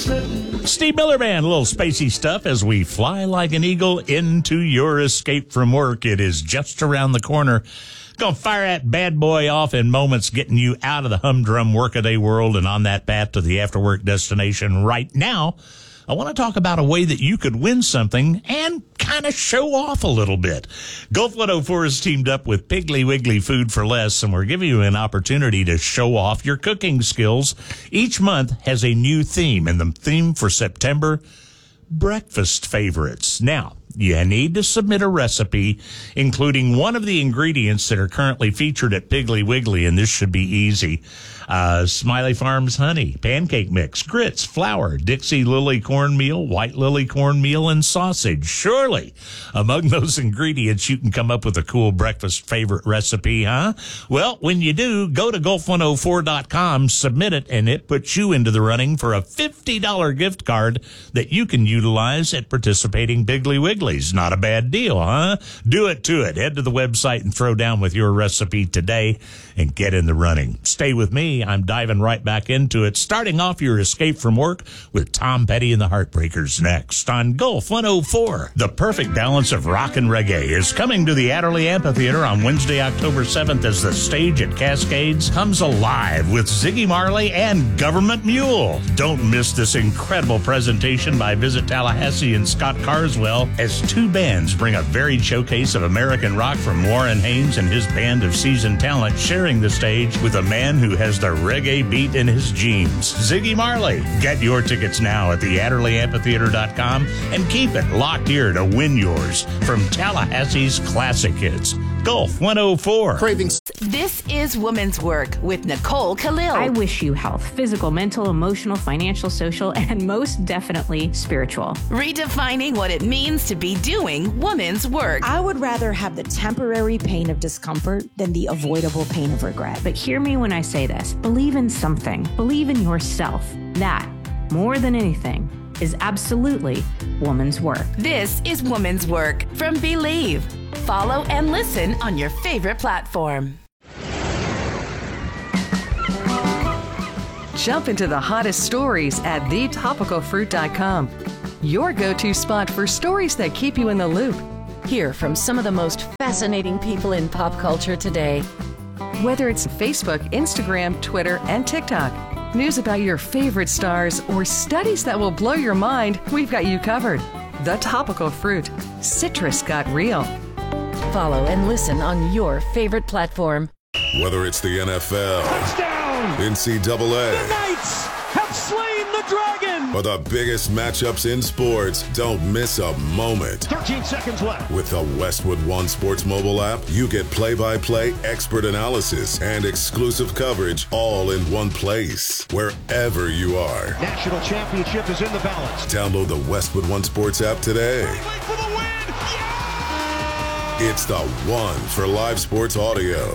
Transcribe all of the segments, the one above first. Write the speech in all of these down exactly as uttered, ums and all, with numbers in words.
Steve Miller Band, a little spacey stuff as we fly like an eagle into your escape from work. It is just around the corner. Gonna fire that bad boy off in moments, getting you out of the humdrum workaday world and on that path to the after-work destination. Right now, I want to talk about a way that you could win something and kind of show off a little bit. Gulf one oh four has teamed up with Piggly Wiggly Food for Less, and we're giving you an opportunity to show off your cooking skills. Each month has a new theme, and the theme for September, breakfast favorites. Now, you need to submit a recipe including one of the ingredients that are currently featured at Piggly Wiggly, and this should be easy. Uh, Smiley Farms honey, pancake mix, grits, flour, Dixie Lily cornmeal, white lily cornmeal, and sausage. Surely, among those ingredients, you can come up with a cool breakfast favorite recipe, huh? Well, when you do, go to Gulf one oh four dot com, submit it, and it puts you into the running for a fifty dollars gift card that you can utilize at participating Piggly Wigglies. Not a bad deal, huh? Do it to it. Head to the website and throw down with your recipe today and get in the running. Stay with me. I'm diving right back into it, starting off your escape from work with Tom Petty and the Heartbreakers next on Gulf one oh four. The perfect balance of rock and reggae is coming to the Adderley Amphitheater on Wednesday, October seventh, as the stage at Cascades comes alive with Ziggy Marley and Government Mule. Don't miss this incredible presentation by Visit Tallahassee and Scott Carswell, as two bands bring a varied showcase of American rock from Warren Haynes and his band of seasoned talent, sharing the stage with a man who has the reggae beat in his jeans, Ziggy Marley. Get your tickets now at the adderley amphitheater dot com and keep it locked here to win yours from Tallahassee's classic hits. Gulf one oh four. Cravings. This is Woman's Work with Nicole Khalil. I wish you health, physical, mental, emotional, financial, social, and most definitely spiritual. Redefining what it means to be doing woman's work. I would rather have the temporary pain of discomfort than the avoidable pain of regret. But hear me when I say this. Believe in something. Believe in yourself. That, more than anything, is absolutely woman's work. This is Woman's Work from Believe. Follow and listen on your favorite platform. Jump into the hottest stories at the topical fruit dot com. Your go-to spot for stories that keep you in the loop. Hear from some of the most fascinating people in pop culture today. Whether it's Facebook, Instagram, Twitter, and TikTok, news about your favorite stars, or studies that will blow your mind, we've got you covered. The Topical Fruit. Citrus got real. Follow and listen on your favorite platform. Whether it's the N F L, touchdown, N C double A, the Knights have slain the dragon, or the biggest matchups in sports, don't miss a moment. thirteen seconds left. With the Westwood One Sports mobile app, you get play-by-play, expert analysis, and exclusive coverage all in one place, wherever you are. National championship is in the balance. Download the Westwood One Sports app today. Wait for the win! Yeah! It's the one for live sports audio.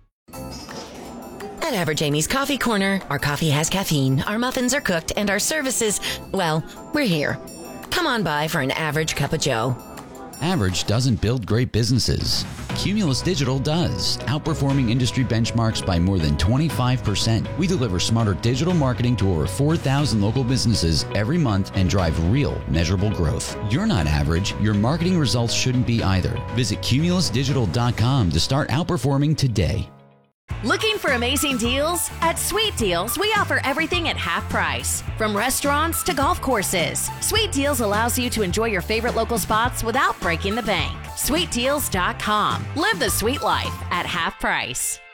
At Average Amy's Coffee Corner, our coffee has caffeine, our muffins are cooked, and our services, well, we're here. Come on by for an average cup of joe. Average doesn't build great businesses. Cumulus Digital does, outperforming industry benchmarks by more than twenty-five percent. We deliver smarter digital marketing to over four thousand local businesses every month and drive real, measurable growth. You're not average. Your marketing results shouldn't be either. Visit cumulus digital dot com to start outperforming today. Looking for amazing deals? At Sweet Deals, we offer everything at half price. From restaurants to golf courses, Sweet Deals allows you to enjoy your favorite local spots without breaking the bank. sweet deals dot com. Live the sweet life at half price.